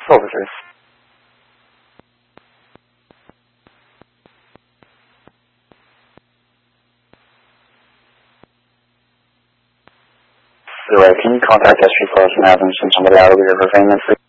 Soldiers. Can you contact S3 Plus and have them send somebody out over here for payment?